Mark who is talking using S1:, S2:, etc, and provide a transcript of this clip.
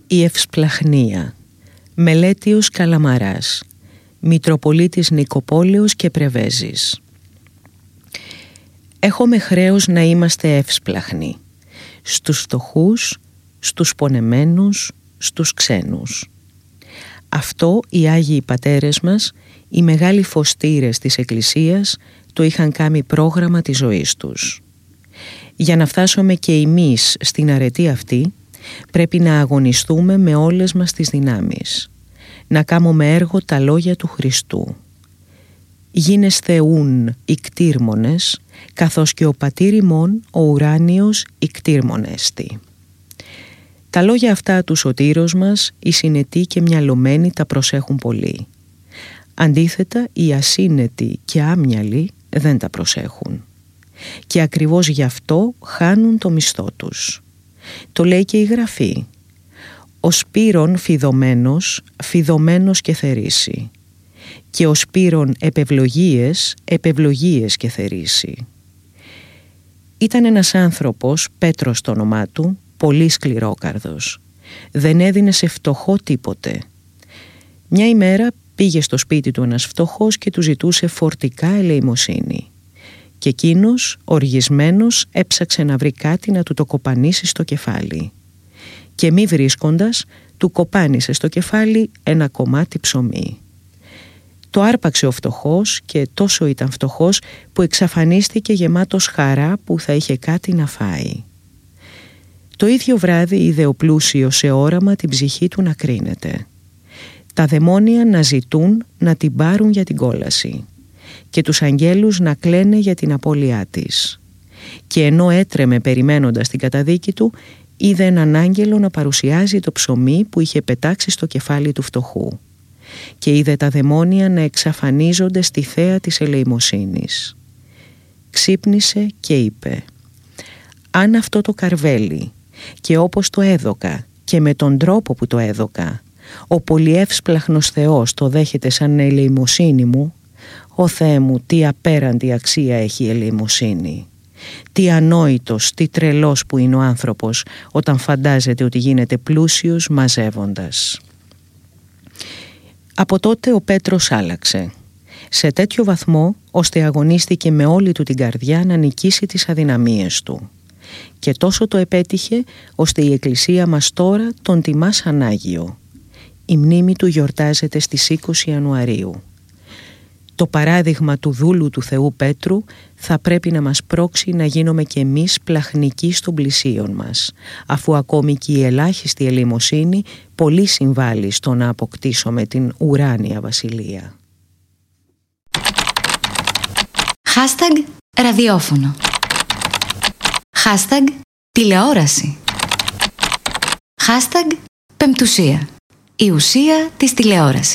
S1: Η Ευσπλαχνία. Μελέτιος Καλαμαράς. Μητροπολίτης Νικοπόλεως και Πρεβέζης. Έχουμε χρέος να είμαστε εύσπλαχνοι. Στους φτωχούς, στους πονεμένους, στους ξένους. Αυτό οι Άγιοι Πατέρες μας, οι μεγάλοι φωστήρες της Εκκλησίας, το είχαν κάνει πρόγραμμα της ζωής τους. Για να φτάσουμε και εμείς στην αρετή αυτή, πρέπει να αγωνιστούμε με όλες μας τις δυνάμεις, να κάνουμε έργο τα λόγια του Χριστού. Γίνεσθε ουν οι κτήρμονες, καθώς και ο πατήρ ημών ο ουράνιος οι κτήρμονεστη. Τα λόγια αυτά του σωτήρος μας, οι συνετοί και μυαλωμένοι τα προσέχουν πολύ. Αντίθετα, οι ασύνετοι και άμυαλοι δεν τα προσέχουν. Και ακριβώς γι' αυτό χάνουν το μισθό τους. Το λέει και η Γραφή. Ο σπύρον φιδωμένος, φιδωμένος και θερήσει. Και ο σπύρον επευλογίες, επευλογίες και θερήσει. Ήταν ένας άνθρωπος, Πέτρος το όνομά του, πολύ σκληρόκαρδος. Δεν έδινε σε φτωχό τίποτε. Μια ημέρα πήγε στο σπίτι του ένας φτωχός και του ζητούσε φορτικά ελεημοσύνη. Και εκείνος, οργισμένος, έψαξε να βρει κάτι να του το κοπανίσει στο κεφάλι. Και μη βρίσκοντας, του κοπάνισε στο κεφάλι ένα κομμάτι ψωμί. Το άρπαξε ο φτωχός και τόσο ήταν φτωχός που εξαφανίστηκε γεμάτος χαρά που θα είχε κάτι να φάει. Το ίδιο βράδυ είδε ο πλούσιος σε όραμα την ψυχή του να κρίνεται. Τα δαιμόνια να ζητούν να την πάρουν για την κόλαση και τους αγγέλους να κλαίνε για την απώλειά της. Και ενώ έτρεμε περιμένοντας την καταδίκη του, είδε έναν άγγελο να παρουσιάζει το ψωμί που είχε πετάξει στο κεφάλι του φτωχού. Και είδε τα δαιμόνια να εξαφανίζονται στη θέα της ελεημοσύνης. Ξύπνησε και είπε: «Αν αυτό το καρβέλι και όπως το έδωκα και με τον τρόπο που το έδωκα, ο πολυεύσπλαχνος Θεός το δέχεται σαν ελεημοσύνη μου, «Ω Θεέ μου, τι απέραντη αξία έχει η ελεημοσύνη! Τι ανόητος, τι τρελός που είναι ο άνθρωπος όταν φαντάζεται ότι γίνεται πλούσιος μαζεύοντας». Από τότε ο Πέτρος άλλαξε. Σε τέτοιο βαθμό ώστε αγωνίστηκε με όλη του την καρδιά να νικήσει τις αδυναμίες του. Και τόσο το επέτυχε ώστε η Εκκλησία μας τώρα τον τιμά σαν Άγιο. Η μνήμη του γιορτάζεται στις 20 Ιανουαρίου. Το παράδειγμα του δούλου του Θεού Πέτρου θα πρέπει να μας πρόξει να γίνουμε κι εμείς πλαχνικοί στον πλησίον μας, αφού ακόμη και η ελάχιστη ελεημοσύνη πολύ συμβάλλει στο να αποκτήσουμε την ουράνια βασιλεία.
S2: Hashtag ραδιόφωνο. Hashtag τηλεόραση. Hashtag πεμπτουσία. Η ουσία της τηλεόρασης.